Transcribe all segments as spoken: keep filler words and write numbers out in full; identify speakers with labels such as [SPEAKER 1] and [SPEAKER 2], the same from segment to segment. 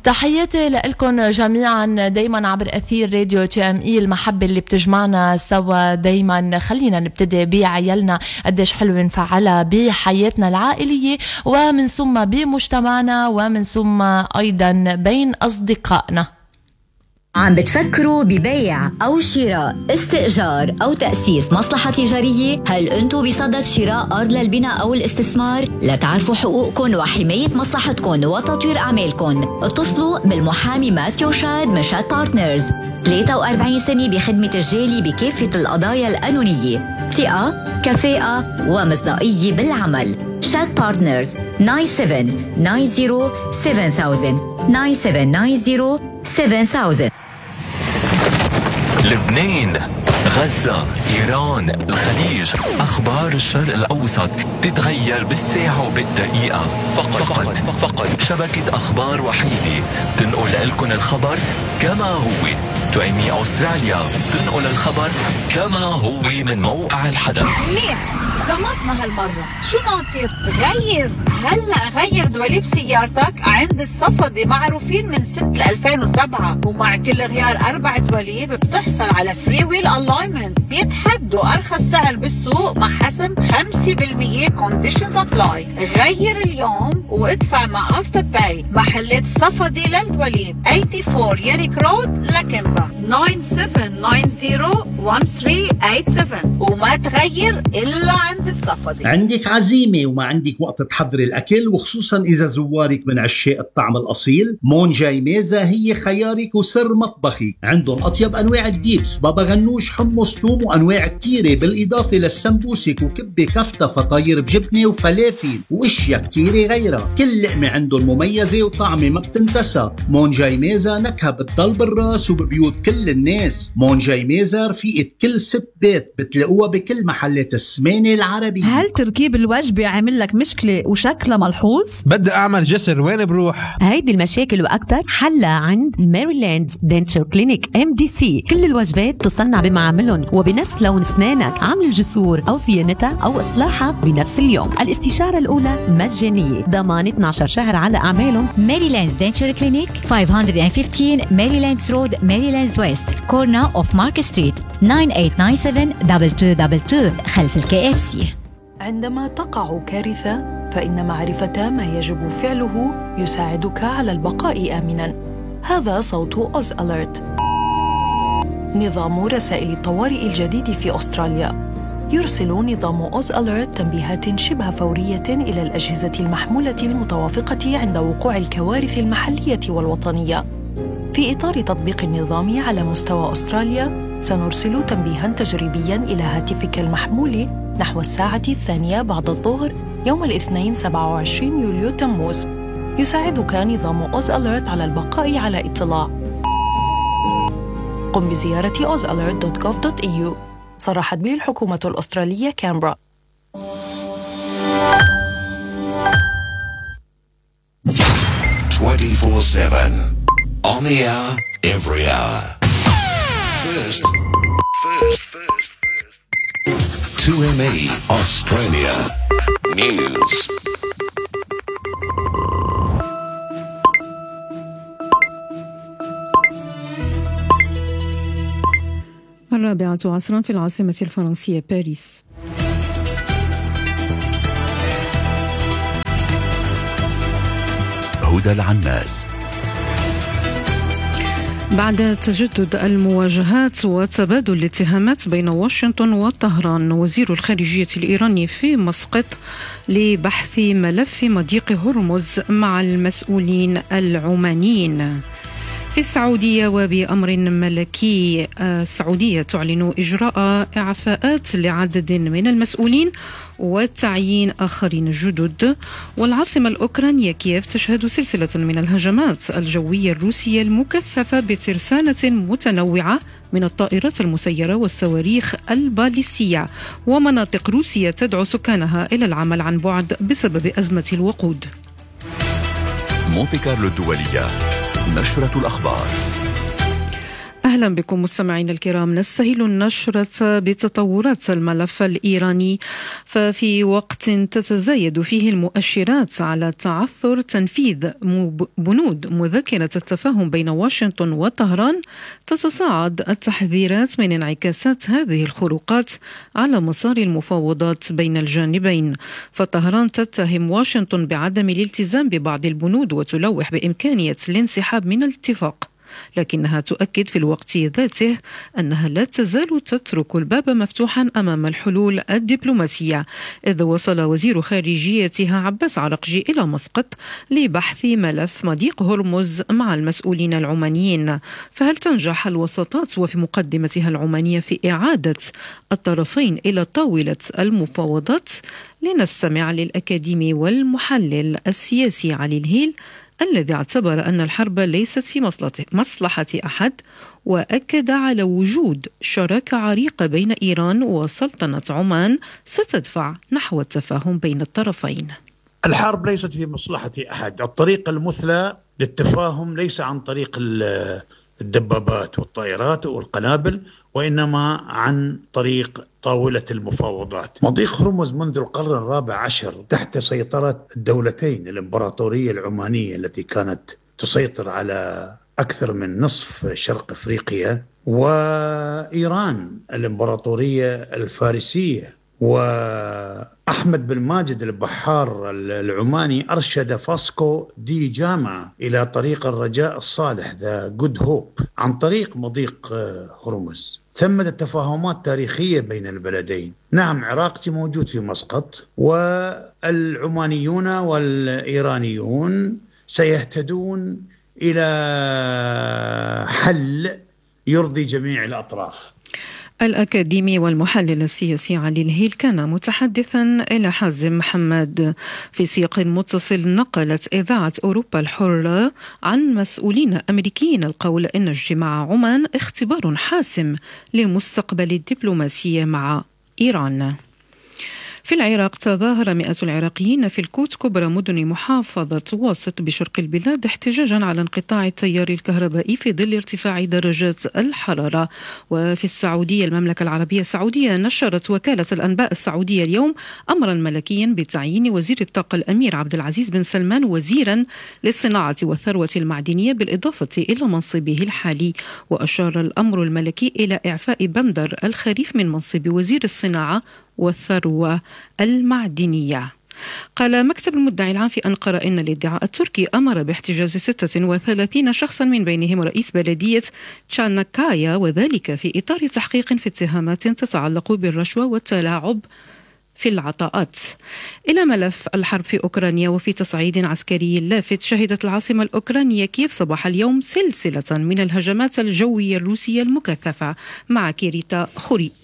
[SPEAKER 1] تحياتي لكم جميعا دايما عبر أثير راديو تي ام اي، المحبة اللي بتجمعنا سوا دايما. خلينا نبتدي بعيالنا قديش حلو نفعلها بحياتنا العائلية ومن ثم بمجتمعنا ومن ثم أيضا بين أصدقائنا.
[SPEAKER 2] عم بتفكروا ببيع أو شراء، استئجار أو تأسيس مصلحة تجارية؟ هل أنتوا بصدد شراء أرض للبناء أو الاستثمار؟ لتعرفوا حقوقكم وحماية مصلحتكم وتطوير أعمالكم، اتصلوا بالمحامي ماثيو شاد من شاد بارتنرز، ثلاثة وأربعين سنة بخدمة الجالي بكافة القضايا القانونية، ثقة، كفاءة ومصداقية بالعمل. شاد بارتنرز تسعة سبعة تسعة صفر سبعة ألف تسعة سبعة تسعة صفر سبعة ألف.
[SPEAKER 3] لبنان، غزة، إيران، الخليج، أخبار الشرق الأوسط تتغير بالساعة وبالدقيقة. فقط فقط, فقط شبكة أخبار وحيدة تنقل لكم الخبر كما هو. تؤمي أستراليا تنقل الخبر كما هو من موقع الحدث.
[SPEAKER 4] منيح، زمطنا هالمرة. شو ناطر؟ غير هلا غير دواليب سيارتك عند الصفدي، معروفين من سنة ألفين وسبعة، ومع كل غيار أربع دواليب بتحصل على فري ويل الاينمنت. بيتحدوا أرخص سعر بالسوق مع حسم خمسة بالمية كونديشنز ابلاي. غير اليوم وادفع مع افتر باي. محلات الصفدي للدواليب أربعة وثمانين يريك رود لكنبا تسعة سبعة تسعة صفر واحد ثلاثة ثمانية سبعة، وما تغير إلا عند الصفدي.
[SPEAKER 5] عندك عزيمة وما عندك وقت تحضري الأكل، وخصوصا إذا زوارك من عشاق الطعم الأصيل، مونجاي ميزة هي خيارك وسر مطبخي. عندهم أطيب أنواع الديبس، بابا غنوش، حمص، توم وأنواع كتيرة، بالإضافة للسمبوسك وكبة كفتة، فطاير بجبنة وفلافل وإشياء كتيرة غيرها. كل لقمة عندهم مميزة وطعمة ما بتنتسى. مونجاي ميزة نكهة بتضل بالراس وببيوت كل الناس. مونجاي ميزة رفيقة كل ست بيت، بتلاقوها بكل محلات السمانة العربية.
[SPEAKER 6] هل تركيب الوجبة عامل لك مشكلة وشكلها ملحوظ؟
[SPEAKER 7] بدي أعمل جسر، وين بروح؟
[SPEAKER 6] هيدي المشاكل وأكتر حلها عند ميريلاند دنتشر كلينيك ام دي سي. كل الوجبات تصنع بمعاملهم وبنفس لون أسنانك. عمل الجسور أو صيانتها أو إصلاحها بنفس اليوم. الاستشارة الأولى مجانية، ضمان اثنا عشر شهر على أعمالهم.
[SPEAKER 2] ميريلاند دنتشر كلينيك خمسمية وخمستاشر ميريلاندز رود، ميريلاندز ويست، كورنا اوف مارك ستريت، تسعة ثمانية تسعة سبعة اثنين اثنين اثنين اثنين خلف الكي اف سي.
[SPEAKER 8] عندما تقع كارثة فإن معرفة ما يجب فعله يساعدك على البقاء آمناً. هذا صوت أوز أليرت، نظام رسائل الطوارئ الجديد في أستراليا. يرسل نظام أوز أليرت تنبيهات شبه فورية إلى الأجهزة المحمولة المتوافقة عند وقوع الكوارث المحلية والوطنية. في إطار تطبيق النظام على مستوى أستراليا، سنرسل تنبيهاً تجريبياً إلى هاتفك المحمول نحو الساعة الثانية بعد الظهر يوم الاثنين سبعة وعشرين يوليو تموز. يساعدك نظام أوز أليرت على البقاء على اطلاع. قم بزيارة أوز أليرت دوت جوف دوت إي يو. صرحت به الحكومة الأسترالية كامبرا.
[SPEAKER 9] twenty-four seven on the hour, every hour. First, first, first, first. two M E Australia News.
[SPEAKER 10] الرابعة عصرا في العاصمة الفرنسية باريس.
[SPEAKER 9] هدى العناس.
[SPEAKER 10] بعد تجدد المواجهات وتبادل الاتهامات بين واشنطن وطهران، وزير الخارجية الإيراني في مسقط لبحث ملف مضيق هرمز مع المسؤولين العمانيين. في السعودية وبأمر ملكي، السعودية تعلن إجراء إعفاءات لعدد من المسؤولين وتعيين آخرين جدد. والعاصمة الأوكرانية كييف تشهد سلسلة من الهجمات الجوية الروسية المكثفة بترسانة متنوعة من الطائرات المسيرة والصواريخ الباليستية، ومناطق روسية تدعو سكانها إلى العمل عن بعد بسبب أزمة الوقود.
[SPEAKER 9] مونتي كارلو الدولية، نشرة الأخبار.
[SPEAKER 10] أهلا بكم مستمعينا الكرام. نستهل النشرة بتطورات الملف الإيراني، ففي وقت تتزايد فيه المؤشرات على تعثر تنفيذ بنود مذكرة التفاهم بين واشنطن وطهران، تتصاعد التحذيرات من انعكاسات هذه الخروقات على مسار المفاوضات بين الجانبين. فطهران تتهم واشنطن بعدم الالتزام ببعض البنود وتلوح بإمكانية الانسحاب من الاتفاق، لكنها تؤكد في الوقت ذاته أنها لا تزال تترك الباب مفتوحا أمام الحلول الدبلوماسية، إذ وصل وزير خارجيتها عباس عرقجي إلى مسقط لبحث ملف مضيق هرمز مع المسؤولين العمانيين. فهل تنجح الوساطات وفي مقدمتها العمانية في إعادة الطرفين إلى طاولة المفاوضات؟ لنستمع للأكاديمي والمحلل السياسي علي الهيل الذي اعتبر أن الحرب ليست في مصلحة أحد، وأكد على وجود شراكة عريقة بين إيران وسلطنة عمان ستدفع نحو التفاهم بين الطرفين.
[SPEAKER 11] الحرب ليست في مصلحة أحد. الطريق المثلى للتفاهم ليس عن طريق الدبابات والطائرات والقنابل، وإنما عن طريق طاولة المفاوضات. مضيق هرمز منذ القرن الرابع عشر تحت سيطرة الدولتين، الإمبراطورية العمانية التي كانت تسيطر على أكثر من نصف شرق أفريقيا، وإيران الإمبراطورية الفارسية. وأحمد بن ماجد البحار العماني أرشد فاسكو دي جاما إلى طريق الرجاء الصالح ذا جود هوب عن طريق مضيق هرمز. ثمة تفاهمات تاريخية بين البلدين. نعم، عراقي موجود في مسقط، والعمانيون والإيرانيون سيهتدون إلى حل يرضي جميع الأطراف.
[SPEAKER 10] الأكاديمي والمحلل السياسي علي الهيل كان متحدثا إلى حازم محمد. في سياق متصل، نقلت إذاعة أوروبا الحرة عن مسؤولين أمريكيين القول إن اجتماع عمان اختبار حاسم لمستقبل الدبلوماسية مع إيران. في العراق، تظاهر مئات العراقيين في الكوت كبرى مدن محافظة واسط بشرق البلاد احتجاجا على انقطاع التيار الكهربائي في ظل ارتفاع درجات الحرارة. وفي السعودية، المملكة العربية السعودية نشرت وكالة الأنباء السعودية اليوم أمرا ملكيا بتعيين وزير الطاقة الأمير عبد العزيز بن سلمان وزيرا للصناعة والثروة المعدنية بالإضافة إلى منصبه الحالي. وأشار الأمر الملكي إلى إعفاء بندر الخريف من منصب وزير الصناعة والثروة المعدنية. قال مكتب المدعي العام في أنقرة إن الادعاء التركي أمر باحتجاز ستة وثلاثين شخصا من بينهم رئيس بلدية تشانكايا، وذلك في إطار تحقيق في اتهامات تتعلق بالرشوة والتلاعب في العطاءات. إلى ملف الحرب في أوكرانيا، وفي تصعيد عسكري لافت، شهدت العاصمة الأوكرانية كييف صباح اليوم سلسلة من الهجمات الجوية الروسية المكثفة. مع كيريتا خوري.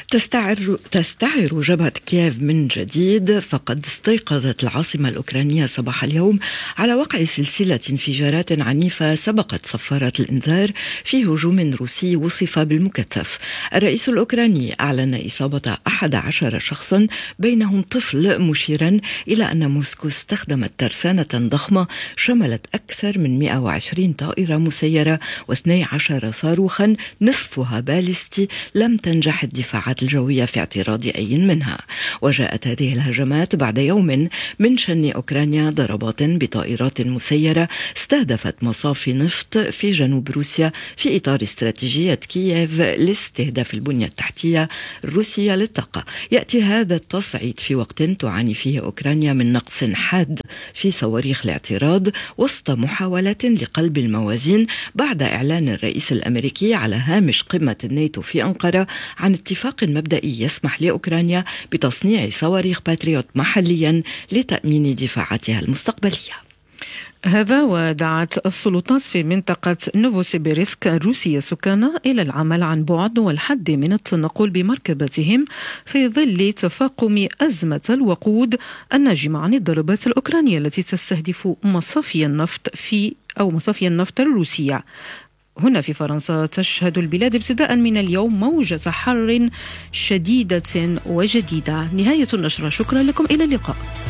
[SPEAKER 12] تستعر, تستعر جبهة كييف من جديد، فقد استيقظت العاصمة الأوكرانية صباح اليوم على وقع سلسلة انفجارات عنيفة سبقت صفارات الإنذار في هجوم روسي وصف بالمكثف. الرئيس الأوكراني أعلن إصابة أحد عشر شخصا بينهم طفل، مشيرا إلى أن موسكو استخدمت ترسانة ضخمة شملت أكثر من مئة وعشرين طائرة مسيرة واثني عشر صاروخا نصفها باليستي لم تنجح الدفاعات الجوية في اعتراض أي منها. وجاءت هذه الهجمات بعد يوم من شن أوكرانيا ضربات بطائرات مسيرة استهدفت مصافي نفط في جنوب روسيا في إطار استراتيجية كييف لاستهداف البنية التحتية الروسية للطاقة. يأتي هذا التصعيد في وقت تعاني فيه أوكرانيا من نقص حاد في صواريخ الاعتراض وسط محاولات لقلب الموازين بعد إعلان الرئيس الأمريكي على هامش قمة الناتو في أنقرة عن اتفاق مبدئي يسمح لأوكرانيا بتصنيع صواريخ باتريوت محليا لتأمين دفاعاتها المستقبلية.
[SPEAKER 10] هذا ودعت السلطات في منطقة نوفوسيبيرسك الروسية سكانها إلى العمل عن بعد والحد من التنقل بمركباتهم في ظل تفاقم أزمة الوقود الناجمة عن الضربات الأوكرانية التي تستهدف مصافي النفط في أو مصافي النفط الروسية. هنا في فرنسا تشهد البلاد ابتداء من اليوم موجة حر شديدة وجديدة. نهاية النشرة، شكرا لكم، إلى اللقاء.